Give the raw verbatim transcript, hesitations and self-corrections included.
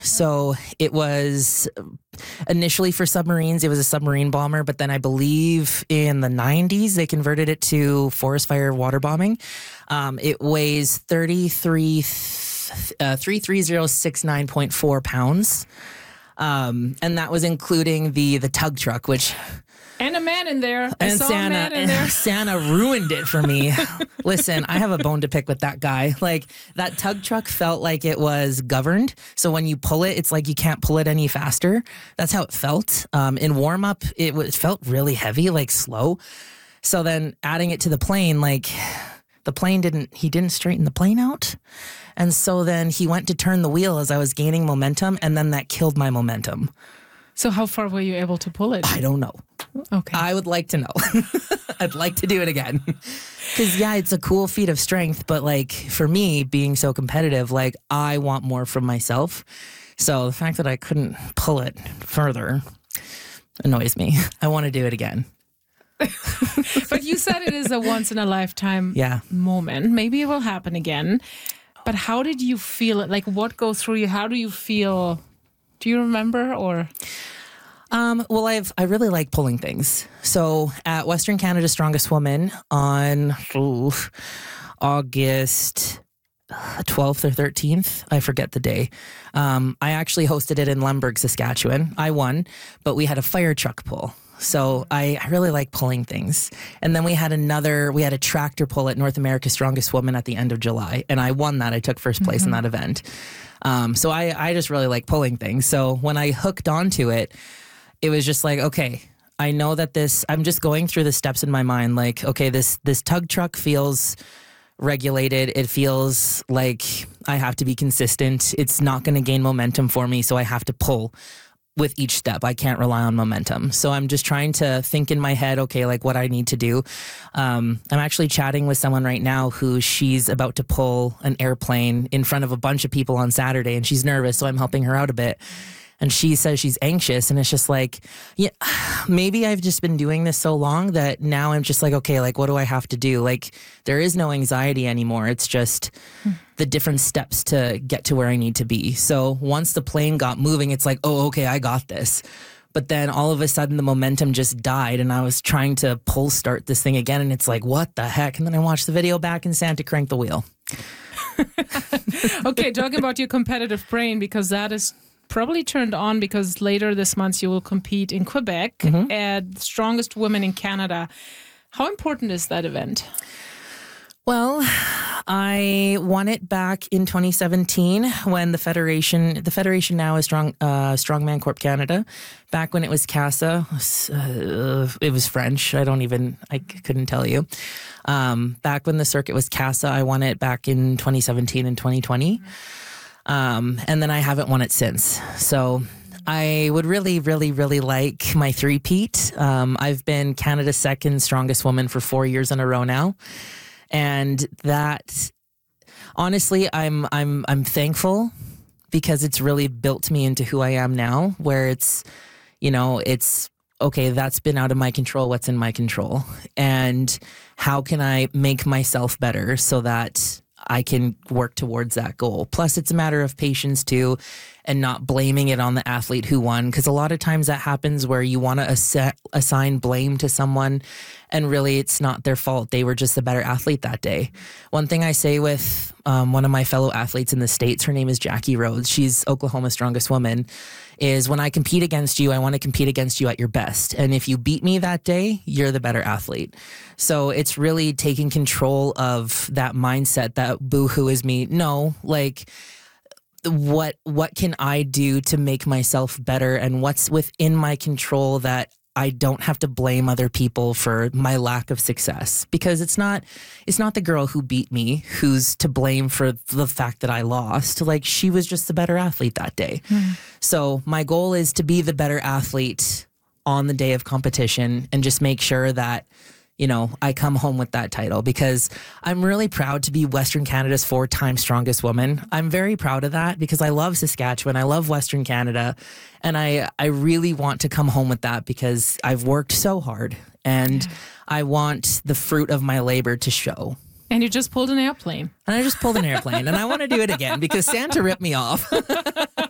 So it was initially for submarines. It was a submarine bomber, but then I believe in the nineties, they converted it to forest fire water bombing. Um, it weighs thirty-three, uh, three three zero six nine point four pounds. Um, and that was including the, the tug truck, which... And a man in there. I and saw Santa, a man in there. Santa ruined it for me. Listen, I have a bone to pick with that guy. Like, that tug truck felt like it was governed. So when you pull it, it's like you can't pull it any faster. That's how it felt. Um, in warm up, it, was, it felt really heavy, like slow. So then adding it to the plane, like the plane didn't, he didn't straighten the plane out. And so then he went to turn the wheel as I was gaining momentum, and then that killed my momentum. So how far were you able to pull it? I don't know. Okay. I would like to know. I'd like to do it again. Because, yeah, it's a cool feat of strength. But, like, for me, being so competitive, like, I want more from myself. So the fact that I couldn't pull it further annoys me. I want to do it again. But you said it is a once-in-a-lifetime yeah. moment. Maybe it will happen again. But how did you feel it? Like, what goes through you? How do you feel? Do you remember or... Um, well, I've I really like pulling things. So at Western Canada's Strongest Woman on ooh, August twelfth or thirteenth, I forget the day, um, I actually hosted it in Lemberg, Saskatchewan. I won, but we had a fire truck pull. So I, I really like pulling things. And then we had another, we had a tractor pull at North America's Strongest Woman at the end of July. And I won that. I took first place mm-hmm. in that event. Um, so I, I just really like pulling things. So when I hooked onto it, it was just like, okay, I know that this, I'm just going through the steps in my mind. Like, okay, this, this tug truck feels regulated. It feels like I have to be consistent. It's not going to gain momentum for me. So I have to pull with each step. I can't rely on momentum. So I'm just trying to think in my head, okay, like what I need to do. Um, I'm actually chatting with someone right now who she's about to pull an airplane in front of a bunch of people on Saturday, and she's nervous. So I'm helping her out a bit. And she says she's anxious, and it's just like, yeah, maybe I've just been doing this so long that now I'm just like, okay, like, what do I have to do? Like, there is no anxiety anymore. It's just hmm. the different steps to get to where I need to be. So once the plane got moving, it's like, oh, okay, I got this. But then all of a sudden the momentum just died, and I was trying to pull start this thing again, and it's like, what the heck? And then I watched the video back, and Santa cranked the wheel. Okay, talking about your competitive brain, because that is probably turned on because later this month you will compete in Quebec mm-hmm. at Strongest Women in Canada. How important is that event? Well, I won it back in twenty seventeen when the Federation, the Federation now is Strong uh, Strongman Corp Canada. Back when it was CASA, uh, it was French. I don't even, I couldn't tell you. Um, back when the circuit was CASA, I won it back in twenty seventeen and twenty twenty. Mm-hmm. Um, and then I haven't won it since. So I would really, really, really like my three-peat. Um, I've been Canada's second strongest woman for four years in a row now. And that, honestly, I'm, I'm, I'm thankful because it's really built me into who I am now, where it's, you know, it's, okay, that's been out of my control. What's in my control? And how can I make myself better so that I can work towards that goal? Plus, it's a matter of patience too, and not blaming it on the athlete who won. Because a lot of times that happens where you want to ass- assign blame to someone, and really it's not their fault. They were just a better athlete that day. One thing I say with um, one of my fellow athletes in the States, her name is Jackie Rhodes. She's Oklahoma's Strongest Woman, is when I compete against you, I want to compete against you at your best. And if you beat me that day, you're the better athlete. So it's really taking control of that mindset that boo-hoo is me. No, like, what what can I do to make myself better, and what's within my control that I don't have to blame other people for my lack of success? Because it's not it's not the girl who beat me who's to blame for the fact that I lost. Like, she was just the better athlete that day. Mm. So my goal is to be the better athlete on the day of competition and just make sure that, you know, I come home with that title, because I'm really proud to be Western Canada's four-time strongest woman. I'm very proud of that because I love Saskatchewan. I love Western Canada. And I, I really want to come home with that because I've worked so hard, and yeah. I want the fruit of my labor to show. And you just pulled an airplane. And I just pulled an airplane, and I want to do it again because Santa ripped me off.